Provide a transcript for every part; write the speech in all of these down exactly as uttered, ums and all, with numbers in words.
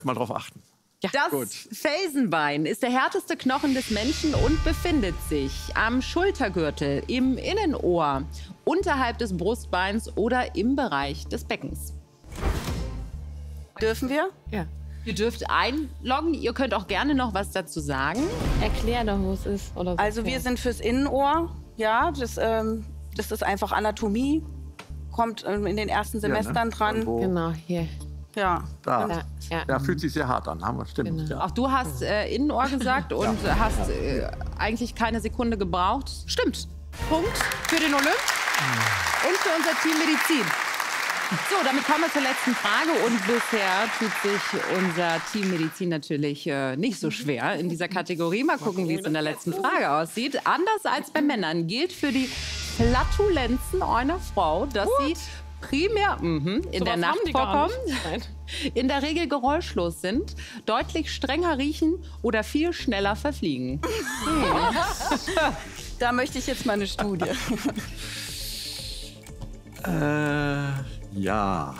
Mal drauf achten. Ja, Das gut. Felsenbein ist der härteste Knochen des Menschen und befindet sich am Schultergürtel, im Innenohr, unterhalb des Brustbeins oder im Bereich des Beckens. Dürfen wir? Ja. Ihr dürft einloggen. Ihr könnt auch gerne noch was dazu sagen. Erklär doch, wo es ist. Oder so. Also wir sind fürs Innenohr. Ja, das, ähm, das ist einfach Anatomie. Kommt ähm, in den ersten Semestern Ja, ne? dran. Irgendwo Genau, hier. Ja. Da. Ja, ja. Ja, fühlt sich sehr hart an, haben wir, stimmt. Genau. Ja. Auch du hast äh, Innenohr gesagt und Ja. hast äh, eigentlich keine Sekunde gebraucht. Stimmt. Punkt für den Olymp und für unser Team Medizin. So, damit kommen wir zur letzten Frage. Und bisher tut sich unser Team Medizin natürlich äh, nicht so schwer in dieser Kategorie. Mal gucken, wie es in der letzten Frage aussieht. Anders als bei Männern gilt für die Flatulenzen einer Frau, dass sie primär mhm, in So der was Nacht haben die gar vorkommen, nicht. Nein. in der Regel geräuschlos sind, deutlich strenger riechen oder viel schneller verfliegen. Da möchte ich jetzt mal eine Studie. Äh, ja.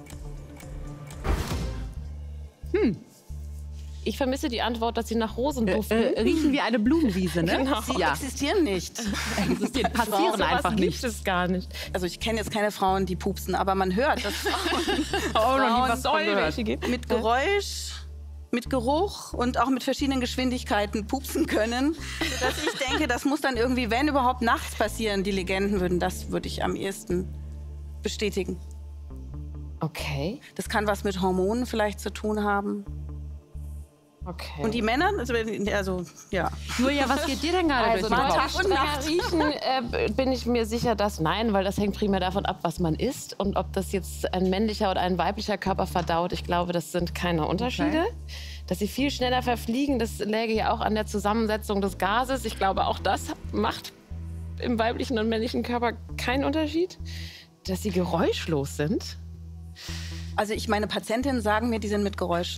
Ich vermisse die Antwort, dass sie nach Rosen Äh, duften. äh, riechen wie eine Blumenwiese, ne? Genau. Sie Ja, existieren nicht. existieren, passieren Sowas einfach gibt nicht. es gar nicht. Also ich kenne jetzt keine Frauen, die pupsen, aber man hört, dass Frauen, Oh, noch nie was Soll von gehört. welche gibt. mit Geräusch, mit Geruch und auch mit verschiedenen Geschwindigkeiten pupsen können. Sodass ich denke, das muss dann irgendwie, wenn überhaupt, nachts passieren. Die Legenden würden das, würde ich am ehesten bestätigen. Okay. Das kann was mit Hormonen vielleicht zu tun haben. Okay. Und die Männer, also, also ja. Julia, was geht dir denn gerade Also durch den nach Kopf? Tag und Nacht. riechen äh, bin ich mir sicher, dass nein, weil das hängt primär davon ab, was man isst und ob das jetzt ein männlicher oder ein weiblicher Körper verdaut. Ich glaube, das sind keine Unterschiede. Okay. Dass sie viel schneller verfliegen, das läge ja auch an der Zusammensetzung des Gases. Ich glaube, auch das macht im weiblichen und männlichen Körper keinen Unterschied. Dass sie geräuschlos sind. Also ich meine Patientinnen sagen mir, die sind mit Geräusch.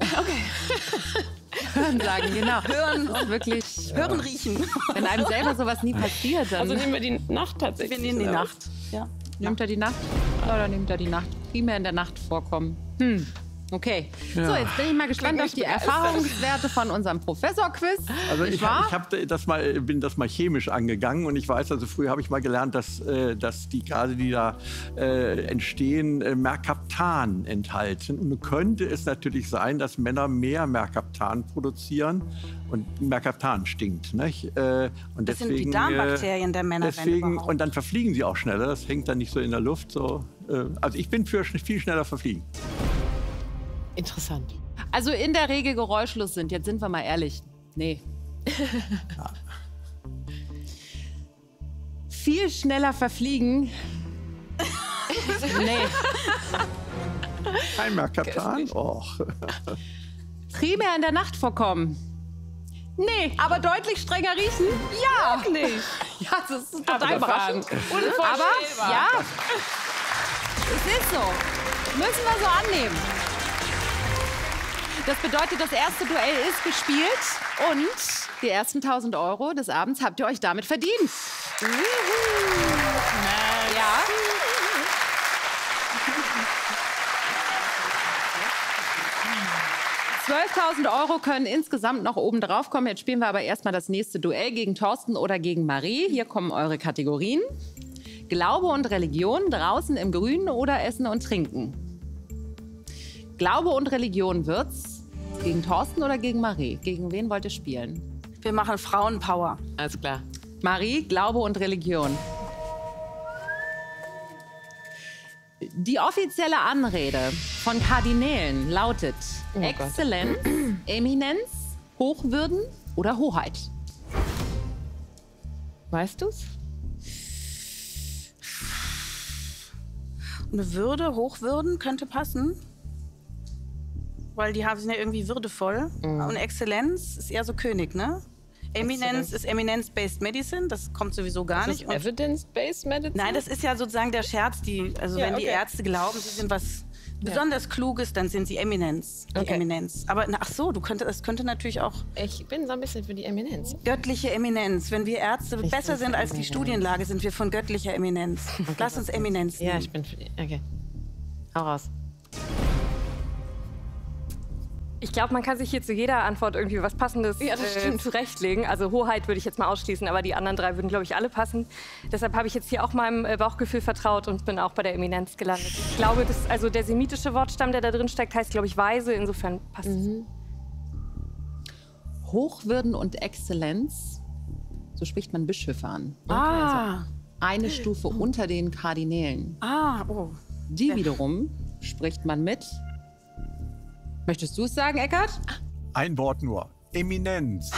Hören sagen, genau. Hören ist wirklich, Hören, riechen. wenn einem selber sowas nie passiert, dann Also nehmen wir die Nacht Wir tatsächlich. nehmen die raus. Nacht. Ja. nimmt er die Nacht. Oder nimmt er die Nacht? Primär in der Nacht vorkommen. Hm. Okay. So, jetzt bin ich mal gespannt auf die Erfahrungswerte von unserem Professor-Quiz. Also ich, Nicht wahr? ich hab das mal, bin das mal chemisch angegangen und ich weiß, also früher habe ich mal gelernt, dass, äh, dass die Gase, die da äh, entstehen, äh, Mercaptan enthalten. Und nun könnte es natürlich sein, dass Männer mehr Mercaptan produzieren und Mercaptan stinkt. Nicht? Äh, und Das deswegen, sind die Darmbakterien der Männer, wenn Deswegen, überhaupt. und dann verfliegen sie auch schneller. Das hängt dann nicht so in der Luft. So. Äh, also ich bin für sch- viel schneller verfliegen. Interessant. Also in der Regel geräuschlos sind. Jetzt sind wir mal ehrlich. Nee. Viel schneller verfliegen. Nee. Kein Mercaptan? Och. Primär in der Nacht vorkommen. Nee, aber deutlich strenger riechen? Ja. Wirklich? Ja, das ist total Abgefahren. überraschend. Unvorstellbar. Aber ja, es ist so. Müssen wir so annehmen. Das bedeutet, das erste Duell ist gespielt und die ersten tausend Euro des Abends habt ihr euch damit verdient. Ja. zwölftausend Euro können insgesamt noch oben drauf kommen. Jetzt spielen wir aber erstmal das nächste Duell gegen Thorsten oder gegen Marie. Hier kommen eure Kategorien. Glaube und Religion, draußen im Grünen oder Essen und Trinken. Glaube und Religion wird's. Gegen Thorsten oder gegen Marie? Gegen wen wollt ihr spielen? Wir machen Frauenpower. Alles klar. Marie, Glaube und Religion. Die offizielle Anrede von Kardinälen lautet Oh Gott. Exzellenz, Eminenz, Hochwürden oder Hoheit. Weißt du's? Eine Würde, Hochwürden könnte passen. Weil die haben- sind ja irgendwie würdevoll. Und Exzellenz ist eher so König, ne? Eminenz Exzellenz. ist Eminence-Based Medicine. Das kommt sowieso gar Das nicht. ist Und Evidence-Based Medicine? nein, das ist ja sozusagen der Scherz. Die, also Ja, wenn die okay. Ärzte glauben, sie sind was besonders Kluges, dann sind sie Eminenz. Die Okay. Eminenz. Aber na, ach so, du könntest, das könnte natürlich auch Ich bin so ein bisschen für die Eminenz. göttliche Eminenz. Wenn wir Ärzte Ich besser bin sind für als die Eminenz. Studienlage, sind wir von göttlicher Eminenz. Lass uns Eminenz Ja, nehmen. ich bin für die. Okay. Hau raus. Ich glaube, man kann sich hier zu jeder Antwort irgendwie was Passendes Ja, das äh, stimmt. zurechtlegen. Also Hoheit würde ich jetzt mal ausschließen, aber die anderen drei würden, glaube ich, alle passen. Deshalb habe ich jetzt hier auch meinem äh, Bauchgefühl vertraut und bin auch bei der Eminenz gelandet. Ich glaube, das, also der semitische Wortstamm, der da drin steckt, heißt, glaube ich, weise. Insofern passt es. Mhm. Hochwürden und Exzellenz, so spricht man Bischöfe an. Ah, Eine Stufe unter den Kardinälen. ah, oh. Die wiederum spricht man mit. Möchtest du es sagen, Eckart? Ein Wort nur. Eminenz.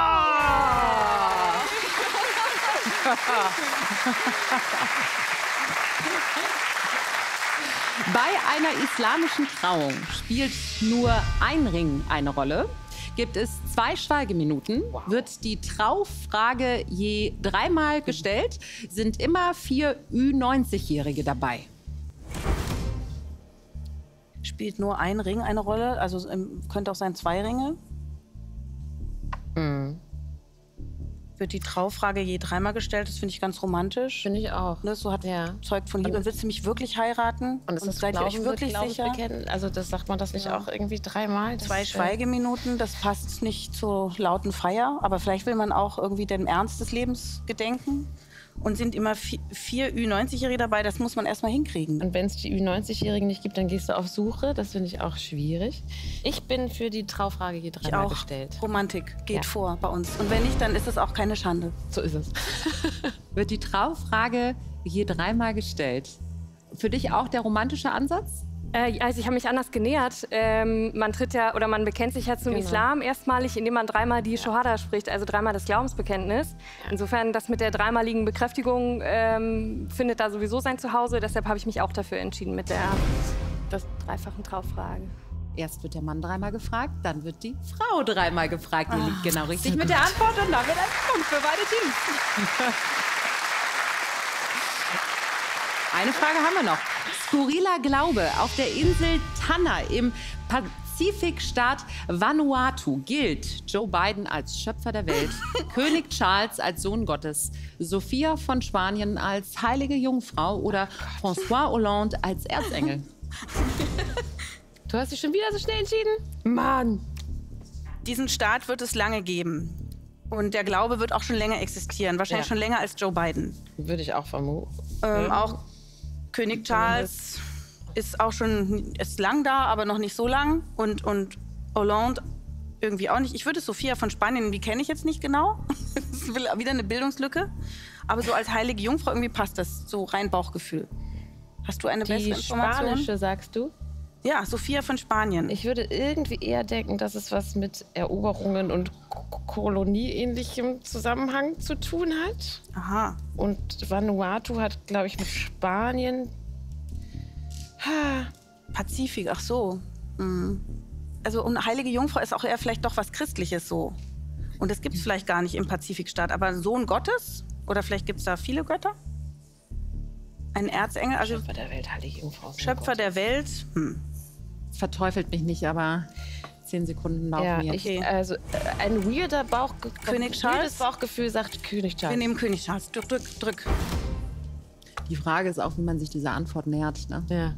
Bei einer islamischen Trauung spielt nur ein Ring eine Rolle. Gibt es zwei Schweigeminuten, wird die Traufrage je dreimal gestellt, sind immer vier Ü neunzig-Jährige dabei. Spielt nur ein Ring eine Rolle? Also ähm, könnte auch sein zwei Ringe? Mhm. Wird die Traufrage je dreimal gestellt? Das finde ich ganz romantisch. Finde ich auch. Ne, so hat Ja. zeugt von Liebe. Und willst du mich wirklich heiraten? Und ist das seid ihr euch Glauben wirklich Glaube sicher? bekennen? Also das sagt man das nicht Ja. auch irgendwie dreimal? Das Zwei ist, äh, Schweigeminuten, das passt nicht zur lauten Feier. Aber vielleicht will man auch irgendwie dem Ernst des Lebens gedenken. Und sind immer vi- vier Ü neunzig-Jährige dabei. Das muss man erst mal hinkriegen. Und wenn es die Ü neunzig-Jährigen nicht gibt, dann gehst du auf Suche. Das finde ich auch schwierig. Ich bin für die Traufrage je Ich dreimal auch. gestellt. Romantik geht Ja. vor bei uns. Und wenn nicht, dann ist es auch keine Schande. So ist es. Wird die Traufrage je dreimal gestellt. Für dich auch der romantische Ansatz? Äh, also ich habe mich anders genähert. Ähm, man tritt ja oder man bekennt sich ja zum Genau. Islam erstmalig, indem man dreimal die Shohada spricht, also dreimal das Glaubensbekenntnis. Insofern das mit der dreimaligen Bekräftigung ähm, findet da sowieso sein Zuhause. Deshalb habe ich mich auch dafür entschieden mit der das dreifachen Trauffrage. Erst wird der Mann dreimal gefragt, dann wird die Frau dreimal gefragt. Die liegt genau richtig mit der Antwort und damit ein Punkt für beide Teams. Eine Frage haben wir noch. Skurriler Glaube. Auf der Insel Tanna im Pazifikstaat Vanuatu gilt Joe Biden als Schöpfer der Welt, König Charles als Sohn Gottes, Sophia von Spanien als heilige Jungfrau oder François Hollande als Erzengel. Du hast dich schon wieder so schnell entschieden? Mann! Diesen Staat wird es lange geben. Und der Glaube wird auch schon länger existieren. Wahrscheinlich Ja. schon länger als Joe Biden. Würde ich auch vermuten. Ähm, auch König Charles ist auch schon ist lang da, aber noch nicht so lang. Und, und Hollande irgendwie auch nicht. Ich würde Sophia von Spanien, die kenne ich jetzt nicht genau. Das ist wieder eine Bildungslücke. Aber so als heilige Jungfrau irgendwie passt das. So rein Bauchgefühl. Hast du eine Die bessere Information? spanische, sagst du? Ja, Sophia von Spanien. Ich würde irgendwie eher denken, dass es was mit Eroberungen und K- Kolonieähnlichem Zusammenhang zu tun hat. Aha. Und Vanuatu hat, glaube ich, mit Spanien. Ha, Pazifik, ach so. Mhm. Also und heilige Jungfrau ist auch eher vielleicht doch was Christliches so. Und das gibt es vielleicht gar nicht im Pazifikstaat. Aber Sohn Gottes? Oder vielleicht gibt es da viele Götter? Ein Erzengel, also Schöpfer der Welt, heilige Jungfrau. Sohn Schöpfer Gottes. der Welt. Hm. Verteufelt mich nicht, aber zehn Sekunden laufen Ja, mir. ich, Okay. also äh, ein weirder Bauchgefühl. König Charles? Weirdes Bauchgefühl sagt König Wir Charles. nehmen König Charles. Drück, drück, drück. Die Frage ist auch, wie man sich dieser Antwort nähert. Ne? Ja.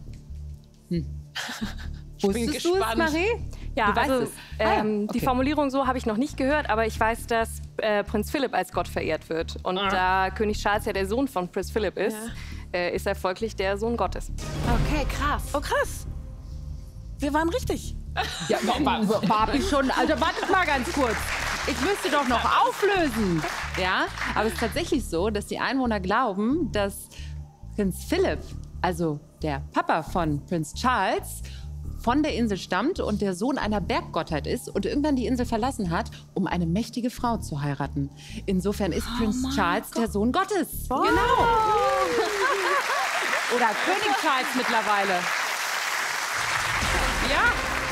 Wusstest du es, gespannt. Marie? Ja, Du weißt also es. Ah ja, ähm, okay. die Formulierung so habe ich noch nicht gehört, aber ich weiß, dass äh, Prinz Philipp als Gott verehrt wird. Und da König Charles ja der Sohn von Prinz Philipp ist, äh, ist er folglich der Sohn Gottes. Okay, krass. Oh krass. Wir waren richtig. Ja, war, war, war ich schon. Also wartet mal ganz kurz. Ich müsste doch noch auflösen. Ja, aber es ist tatsächlich so, dass die Einwohner glauben, dass Prinz Philipp, also der Papa von Prinz Charles, von der Insel stammt und der Sohn einer Berggottheit ist und irgendwann die Insel verlassen hat, um eine mächtige Frau zu heiraten. Insofern ist Prinz Charles der Sohn Gottes. Genau. Oder König Charles mittlerweile. Ja.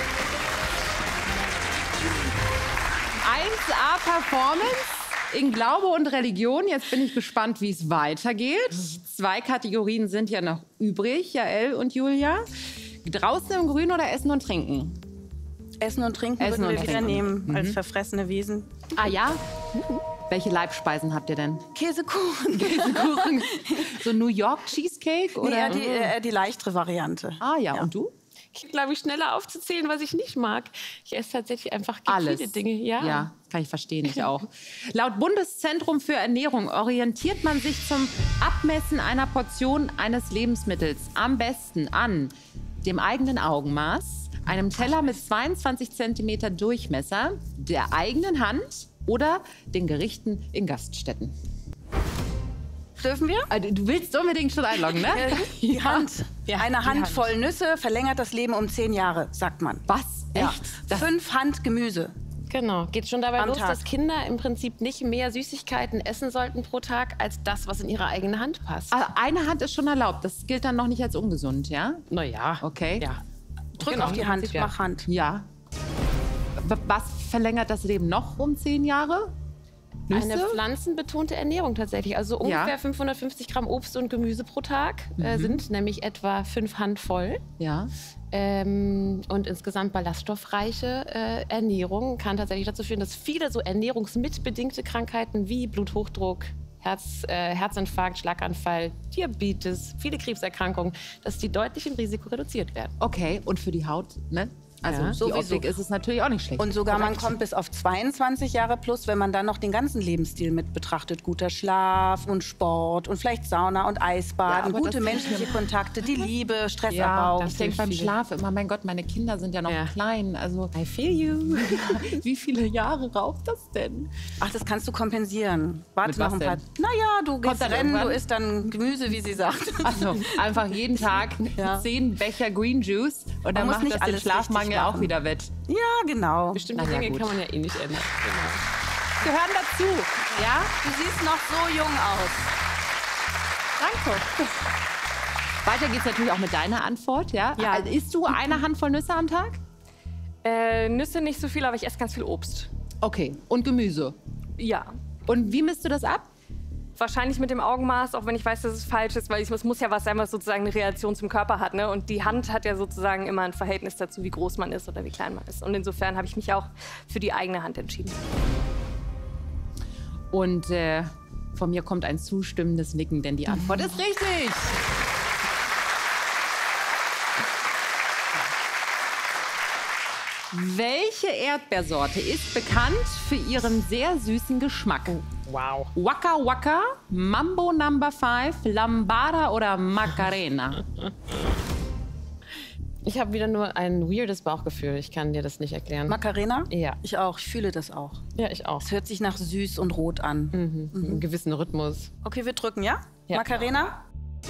eins A Performance in Glaube und Religion. Jetzt bin ich gespannt, wie es weitergeht. Zwei Kategorien sind ja noch übrig, Jael und Julia. Draußen im Grün oder Essen und Trinken? Essen und Trinken Essen würden wir und wieder Trinken. nehmen als verfressene Wesen. Ah ja? Welche Leibspeisen habt ihr denn? Käsekuchen. So New York Cheesecake? Oder? Nee, eher die, eher die leichtere Variante. Ah ja, und du? glaube ich, schneller aufzuzählen, was ich nicht mag. Ich esse tatsächlich einfach Alles. viele Dinge. Ja. ja, kann ich verstehen, ich auch. Laut Bundeszentrum für Ernährung orientiert man sich zum Abmessen einer Portion eines Lebensmittels am besten an dem eigenen Augenmaß, einem Teller mit zweiundzwanzig Zentimeter Durchmesser, der eigenen Hand oder den Gerichten in Gaststätten. Dürfen wir? Also, du willst unbedingt schon einloggen, ne? Die Ja. Hand. Ja, Eine die Handvoll Hand. Nüsse verlängert das Leben um zehn Jahre, sagt man. Was? Ja. Echt? Das, Fünf Hand Gemüse. Genau. Geht schon dabei Am los, Tag. dass Kinder im Prinzip nicht mehr Süßigkeiten essen sollten pro Tag, als das, was in ihre eigene Hand passt. also eine Hand ist schon erlaubt. Das gilt dann noch nicht als ungesund, ja? Naja. Okay. Ja. Drück Genau, auf die im Hand, Prinzip, ja. mach Hand. Ja. W- Was verlängert das Leben noch um zehn Jahre? Eine Nüsse? pflanzenbetonte Ernährung tatsächlich. Also so Ja. ungefähr fünfhundertfünfzig Gramm Obst und Gemüse pro Tag äh, sind nämlich etwa fünf Handvoll. Ja. Ähm, und insgesamt ballaststoffreiche äh, Ernährung kann tatsächlich dazu führen, dass viele so ernährungsmitbedingte Krankheiten wie Bluthochdruck, Herz, äh, Herzinfarkt, Schlaganfall, Diabetes, viele Krebserkrankungen, dass die deutlich im Risiko reduziert werden. Okay, und für die Haut, ne? Also Ja, die sowieso. Optik ist es natürlich auch nicht schlecht. Und sogar man kommt bis auf zweiundzwanzig Jahre plus, wenn man dann noch den ganzen Lebensstil mit betrachtet. Guter Schlaf und Sport und vielleicht Sauna und Ja, Eisbaden, aber gute das- menschliche Kontakte, die Liebe, ja, Stressabbau. ich denke beim viel. Schlaf immer, mein Gott, meine Kinder sind ja noch Ja. klein. Also I feel you. wie viele Jahre raubt das denn? Ach, das kannst du kompensieren. Warte Mit noch was ein paar. denn? Naja, du gehst dann rennen, du irgendwann? isst dann Gemüse, wie sie sagt. Also einfach jeden Tag Ja. zehn Becher Green Juice und dann muss macht nicht das den alles Schlafmangel richtig auch machen. wieder wett. Ja, genau. Bestimmte Na ja, Dinge gut. kann man ja eh nicht ändern. Genau. Gehören dazu, ja? Du siehst noch so jung aus. Danke. Weiter geht's natürlich auch mit deiner Antwort, ja? Ja. Also, isst du eine Handvoll Nüsse am Tag? Äh, Nüsse nicht so viel, aber ich esse ganz viel Obst. Okay. Und Gemüse. Ja. Und wie misst du das ab? Wahrscheinlich mit dem Augenmaß, auch wenn ich weiß, dass es falsch ist, weil es muss ja was sein, was sozusagen eine Reaktion zum Körper hat. Ne? Und die Hand hat ja sozusagen immer ein Verhältnis dazu, wie groß man ist oder wie klein man ist. Und insofern habe ich mich auch für die eigene Hand entschieden. Und äh, von mir kommt ein zustimmendes Nicken, denn die Antwort ist richtig. Welche Erdbeersorte ist bekannt für ihren sehr süßen Geschmack? Wow. Waka Waka, Mambo Number Five, Lambada oder Macarena? Ich habe wieder nur ein weirdes Bauchgefühl. Ich kann dir das nicht erklären. Macarena? Ja. Ich auch. Ich fühle das auch. Ja, ich auch. Es hört sich nach süß und rot an. Mhm. Einen gewissen Rhythmus. Okay, wir drücken, ja? Ja. Macarena?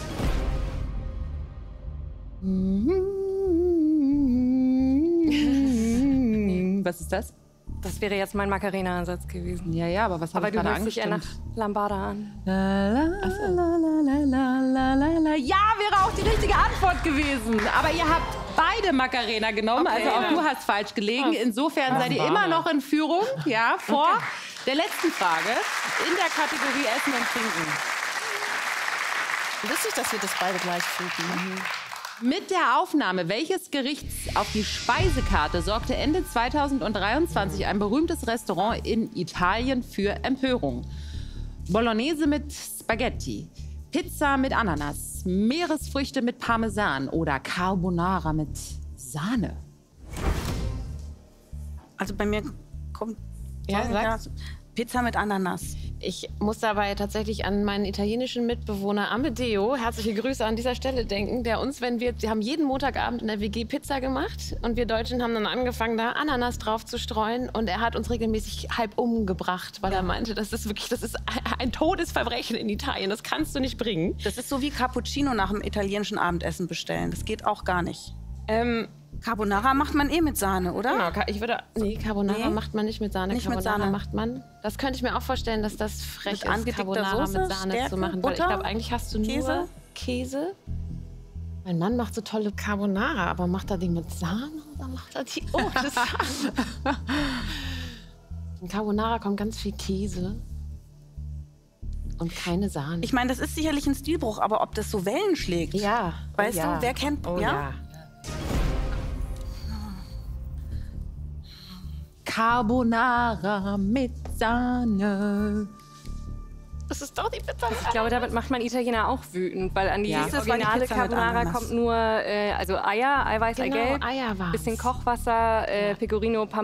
Was ist das? Das wäre jetzt mein Macarena-Ansatz gewesen. Ja, ja, aber was habe Aber ich du gerade hörst dich eher nach angestimmt? Lambada an. La, la, la, la, la, la, la, la. Ja, wäre auch die richtige Antwort gewesen. Aber ihr habt beide Macarena genommen, Okay. also auch du hast falsch gelegen. Insofern seid ihr immer noch in Führung, ja, vor der letzten Frage in der Kategorie Essen und Trinken. Lustig, dass wir das beide gleich fühlten. Mit der Aufnahme welches Gerichts auf die Speisekarte sorgte Ende zweitausenddreiundzwanzig ein berühmtes Restaurant in Italien für Empörung? Bolognese mit Spaghetti, Pizza mit Ananas, Meeresfrüchte mit Parmesan oder Carbonara mit Sahne? Also bei mir kommt Ja, sag's. Pizza mit Ananas. Ich muss dabei tatsächlich an meinen italienischen Mitbewohner Amedeo, herzliche Grüße an dieser Stelle, denken, der uns, wenn wir, wir haben jeden Montagabend in der W G Pizza gemacht und wir Deutschen haben dann angefangen, da Ananas drauf zu streuen und er hat uns regelmäßig halb umgebracht, weil er meinte, das ist wirklich, das ist ein Todesverbrechen in Italien, das kannst du nicht bringen. Das ist so wie Cappuccino nach dem italienischen Abendessen bestellen. Das geht auch gar nicht. Ähm, Carbonara macht man eh mit Sahne, oder? Genau, Ka- ich würde. Nee, Carbonara Nee? macht man nicht mit Sahne. Nicht mit Carbonara Sahne. macht man. Das könnte ich mir auch vorstellen, dass das frech Mit ist, angedickter Carbonara Soße, mit Sahne Stärke, zu machen. Weil ich Butter, glaube, eigentlich hast du nur Käse? Käse. Mein Mann macht so tolle Carbonara, aber macht er die mit Sahne oder macht er die ohne Sahne? In Carbonara kommt ganz viel Käse und keine Sahne. Ich meine, das ist sicherlich ein Stilbruch, aber ob das so Wellen schlägt? ja. Weißt oh, ja. du, wer kennt- Oh, ja? ja. Carbonara mit Sahne. Das ist doch die Pizza. Ich glaube, damit macht man Italiener auch wütend, weil an die Ja. Das war die originale Pizza mit Carbonara Ananas. kommt nur äh, also Eier, Eiweiß, Genau, Eigelb, Eier war's. bisschen Kochwasser, äh, Pecorino,